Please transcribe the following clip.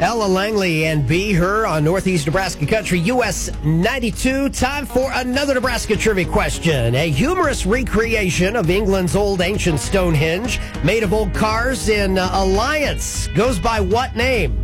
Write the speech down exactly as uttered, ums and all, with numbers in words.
Ella Langley and Be Her on Northeast Nebraska Country, U S ninety-two. Time for another Nebraska trivia question. A humorous recreation of England's old ancient Stonehenge, made of old cars in uh, Alliance, goes by what name?